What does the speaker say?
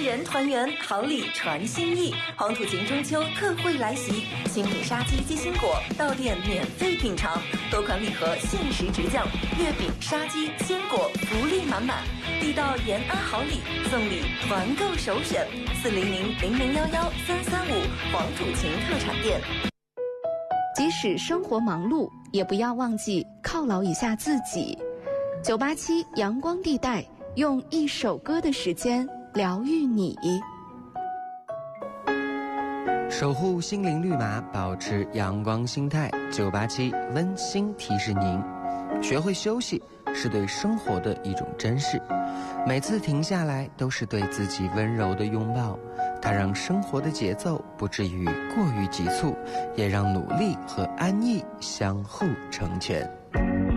人团圆，好礼传心意。黄土情中秋特惠来袭，新品杀鸡鸡心果到店免费品尝，多款礼盒限时直降，月饼、杀鸡、鲜果福利满满。地道延安好礼，送礼团购首选，400-0011-335黄土情特产店。 即使生活忙碌，也不要忘记犒劳一下自己。987阳光地带，用一首歌的时间疗愈你。 守护心灵绿码，保持阳光心态。987温馨提示您，学会休息是对生活的一种珍视，每次停下来都是对自己温柔的拥抱，它让生活的节奏不至于过于急促，也让努力和安逸相互成全。